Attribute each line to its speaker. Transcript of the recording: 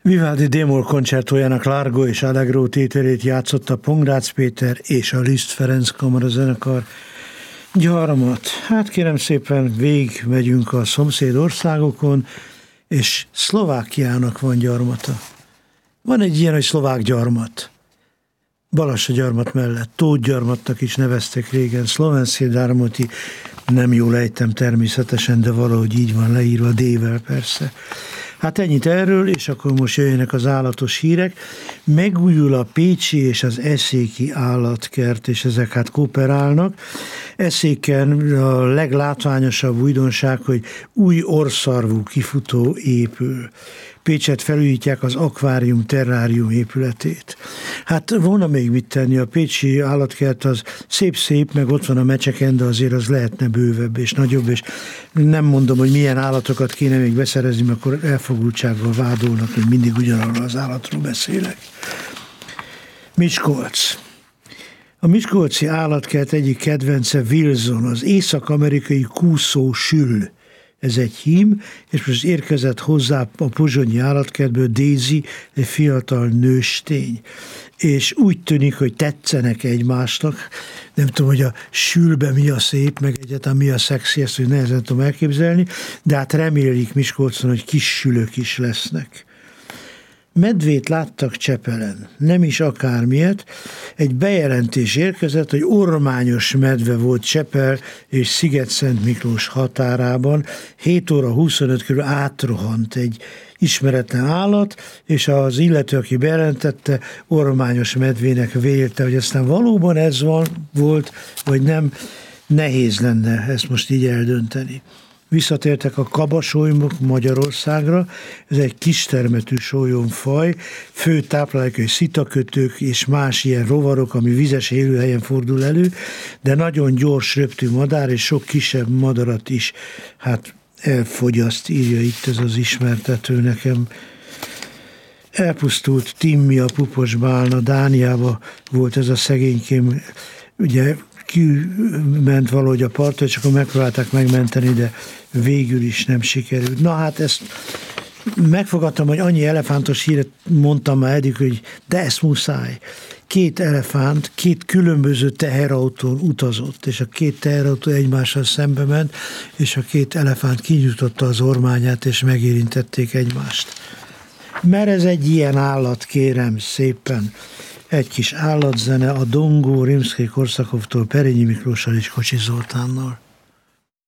Speaker 1: Vivaldi D-moll koncertójának Largo és Allegro tételét játszotta Pongrácz Péter és a Liszt Ferenc kamarazenekar. Gyarmat. Hát kérem szépen, végigmegyünk a szomszéd országokon, és Szlovákiának van gyarmata. Van egy ilyen, hogy szlovák gyarmat. Balassa gyarmat mellett Tóth gyarmatnak is neveztek régen, Szlovenszki Dármoti, nem jól ejtem természetesen, de valahogy így van leírva, D-vel persze. Hát ennyit erről, és akkor most jöjjenek az állatos hírek. Megújul a pécsi és az eszéki állatkert, és ezek hát kooperálnak. Eszéken a leglátványosabb újdonság, hogy új orrszarvú kifutó épül. Pécset felújítják az akvárium terrárium épületét. Hát volna még mit tenni, a pécsi állatkert az szép, meg ott van a Mecseken, de azért az lehetne bővebb és nagyobb, és nem mondom, hogy milyen állatokat kéne még beszerezni, mert akkor elfogultsággal vádolnak, hogy mindig ugyanarról az állatról beszélek. Miskolc. A miskolci állatkert egyik kedvence Wilson, az észak-amerikai kúszó sül. Ez egy hím, és most érkezett hozzá a pozsonyi állatkertből Daisy, egy fiatal nőstény. És úgy tűnik, hogy tetszenek egymásnak. Nem tudom, hogy a sülbe mi a szép, meg egyáltalán mi a szexi, ezt hogy nehezen tudom elképzelni, de hát remélik Miskolcon, hogy kis sülök is lesznek. Medvét láttak Csepelen, nem is akármilyet. Egy bejelentés érkezett, hogy ormányos medve volt Csepel és Sziget-Szent Miklós határában. 7 óra 25 körül átrohant egy ismeretlen állat, és az illető, aki bejelentette, ormányos medvének vélte, hogy aztán valóban ez volt, vagy nem, nehéz lenne ezt most így eldönteni. Visszatértek a kabasólymok Magyarországra, ez egy kistermetű sólyomfaj, fő táplálékai szitakötők és más ilyen rovarok, ami vizes élőhelyen fordul elő, de nagyon gyors röptű madár, és sok kisebb madarat is hát elfogyaszt, írja itt ez az ismertető nekem. Elpusztult Timmi, a pupos bálna, Dániába volt ez a szegénykém, ugye kiment valahogy a partra, és akkor megpróbálták megmenteni, de végül is nem sikerült. Na hát ezt megfogadtam, hogy annyi elefántos híret mondtam már eddig, hogy de ezt muszáj. 2 elefánt, 2 különböző teherautón utazott, és a 2 teherautó egymással szembe ment, és a 2 elefánt kinyújtotta az ormányát, és megérintették egymást. Mert ez egy ilyen állat, kérem szépen. Egy kis állatzene, a Dongó Rimszky-Korsakovtól Perényi Miklóssal és Kocsi Zoltánnal.